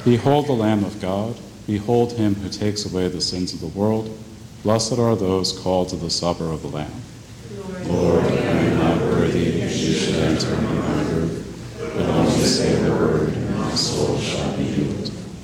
Behold the Lamb of God. Behold him who takes away the sins of the world. Blessed are those called to the supper of the Lamb. Lord, I am not worthy that you should enter my